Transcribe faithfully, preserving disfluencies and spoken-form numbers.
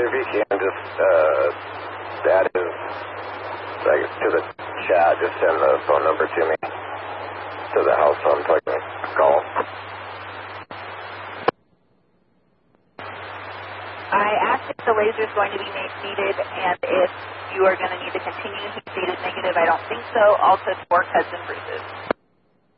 if you can, just uh, add his, like, to the chat, just send the phone number to me, to the house phone, so I can call. I asked if the laser is going to be made needed, and if you are going to need to continue. He stated negative. I don't think so. Also, torque has been bruises.